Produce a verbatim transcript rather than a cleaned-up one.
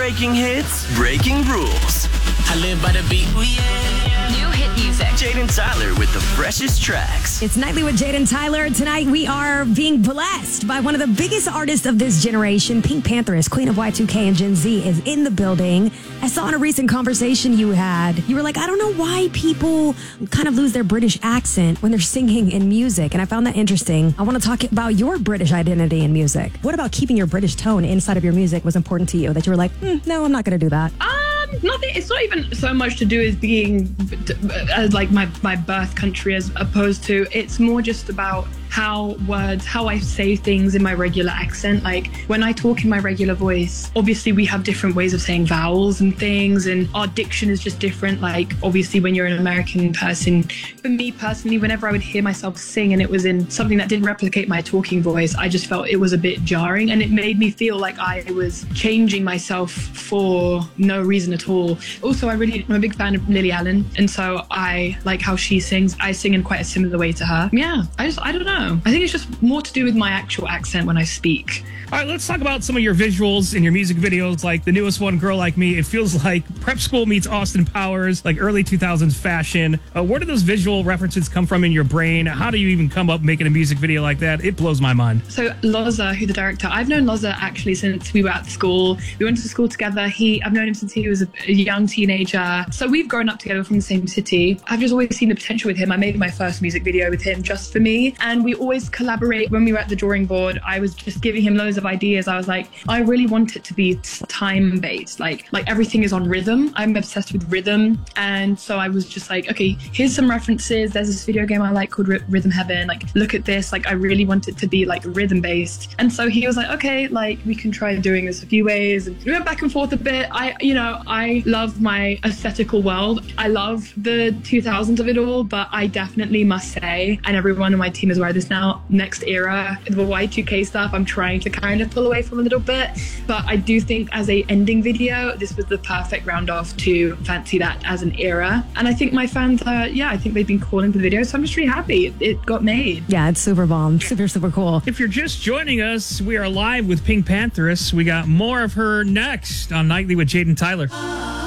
Breaking hits, breaking rules. I live by the beat. Ooh, yeah. New hit music. Jaden Tyler with the freshest tracks. It's Nightly with Jaden Tyler. Tonight we are being blessed by one of the biggest artists of this generation. Pink Pantheress, Queen of Y two K and Gen Z, is in the building. I saw in a recent conversation you had, you were like, I don't know why people kind of lose their British accent when they're singing in music. And I found that interesting. I want to talk about your British identity in music. What about keeping your British tone inside of your music was important to you that you were like, mm, no, I'm not going to do that? Um, nothing. It's not even so much to do as being as like my, my birth country as opposed to, it's more just about how words, how I say things in my regular accent. Like when I talk in my regular voice, obviously we have different ways of saying vowels and things, and our diction is just different. Like obviously when you're an American person, for me personally, whenever I would hear myself sing and it was in something that didn't replicate my talking voice, I just felt it was a bit jarring, and it made me feel like I was changing myself for no reason at all. Also, I really, I'm a big fan of Lily Allen, and so I like how she sings. I sing in quite a similar way to her. Yeah, I just, I don't know. I think it's just more to do with my actual accent when I speak. All right, let's talk about some of your visuals in your music videos, like the newest one, Girl Like Me. It feels like prep school meets Austin Powers, like early two thousands fashion. Uh, where do those visual references come from in your brain? How do you even come up making a music video like that? It blows my mind. So Loza, who the director, I've known Loza actually since we were at school. We went to school together. He, I've known him since he was a, a young teenager. So we've grown up together from the same city. I've just always seen the potential with him. I made my first music video with him just for me. And we always collaborate. When we were at the drawing board, I was just giving him loads of ideas. I was like, I really want it to be time-based. Like, like everything is on rhythm. I'm obsessed with rhythm. And so I was just like, okay, here's some references. There's this video game I like called R- Rhythm Heaven. Like, look at this. Like, I really want it to be like rhythm-based. And so he was like, okay, like we can try doing this a few ways. And we went back and forth a bit. I, you know, I love my aesthetical world. I love the two thousands of it all, but I definitely must say, and everyone on my team is aware of this now, next era, the Y two K stuff, I'm trying to kind of pull away from a little bit, but I do think as a ending video, this was the perfect round off to fancy that as an era. And I think my fans are, yeah, I think they've been calling for the video, so I'm just really happy it, it got made. Yeah, it's super bomb. Super, super cool. If you're just joining us, we are live with Pink Pantheress. We got more of her next on Nightly with Jaden Tyler.